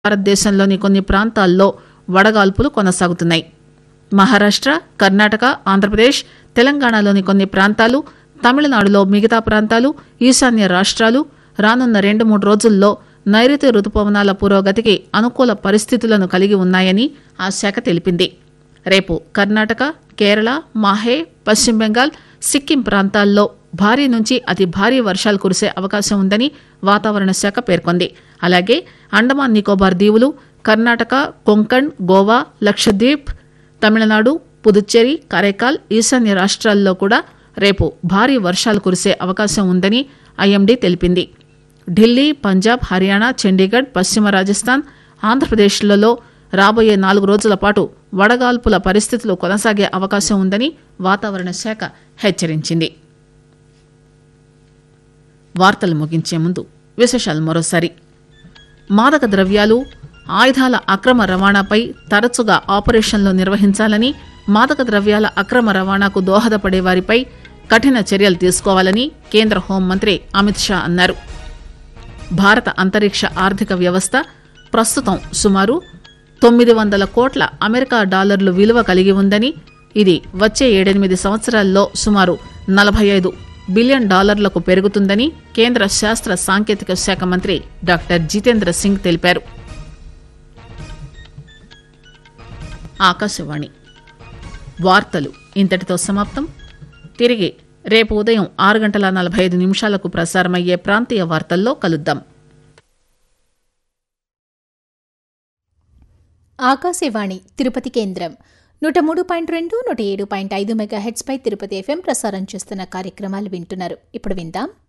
భారతదేశంలోని కొన్ని ప్రాంతాల్లో వడగాల్పులు కొనసాగుతున్నాయి. మహారాష్ట, కర్ణాటక, ఆంధ్రప్రదేశ్, తెలంగాణలోని కొన్ని ప్రాంతాలు, తమిళనాడులో మిగతా ప్రాంతాలు, ఈశాన్య రాష్ట్రాలు రానున్న 2-3 రోజుల్లో నైరుతి రుతుపవనాల పురోగతికి అనుకూల పరిస్థితులను కలిగి ఉన్నాయని ఆ శాఖ తెలిపింది. రేపు కర్ణాటక, కేరళ, మాహే, పశ్చిమ బెంగాల్, సిక్కిం ప్రాంతాల్లో భారీ నుంచి అతి భారీ వర్షాలు కురిసే అవకాశం ఉందని వాతావరణ శాఖ పేర్కొంది. అలాగే అండమాన్ నికోబార్ దీవులు, కర్ణాటక, కొంకణ్, గోవా, లక్షద్వీప్, తమిళనాడు, పుదుచ్చేరి, కరైకాల్, ఈశాన్య రాష్ట్రాల్లో కూడా రేపు భారీ వర్షాలు కురిసే అవకాశం ఉందని ఐఎండీ తెలిపింది. ఢిల్లీ, పంజాబ్, హర్యానా, చండీగఢ్, పశ్చిమ రాజస్థాన్, ఆంధ్రప్రదేశ్లలో రాబోయే 4 రోజుల పాటు వడగాల్పుల పరిస్థితులు కొనసాగే అవకాశం ఉందని వాతావరణ శాఖ హెచ్చరించింది. వార్తలు ముగించే ముందు విశేషాలు మరోసారి. మాదక ద్రవ్యాలు, ఆయుధాల అక్రమ రవాణాపై తరచుగా ఆపరేషన్లు నిర్వహించాలని, మాదక ద్రవ్యాల అక్రమ రవాణాకు దోహదపడే వారిపై కఠిన చర్యలు తీసుకోవాలని కేంద్ర హోంమంత్రి అమిత్ షా అన్నారు. భారత అంతరిక్ష ఆర్థిక వ్యవస్థ ప్రస్తుతం సుమారు 900 కోట్ల అమెరికా డాలర్లు విలువ కలిగి ఉందని, ఇది వచ్చే 7-8 సంవత్సరాల్లో సుమారు $45 బిలియన్ పెరుగుతుందని కేంద్ర శాస్త్ర సాంకేతిక శాఖ మంత్రి డాక్టర్ జితేంద్ర సింగ్ తెలిపారు. ఆకాశవాణి వార్తలు ఇంతటితో సమాప్తం. తిరిగి రేపు ఉదయం 6:45 ప్రసారమయ్యే ప్రాంతీయ వార్తల్లో కలుద్దాం. ఆకాశవాణి తిరుపతి కేంద్రం 103.2, 107.5 మెగాహెర్ట్జ్ పై తిరుపతి ఎఫ్ఎం ప్రసారం చేస్తున్న కార్యక్రమాలు వింటున్నారు. ఇప్పుడు విందాం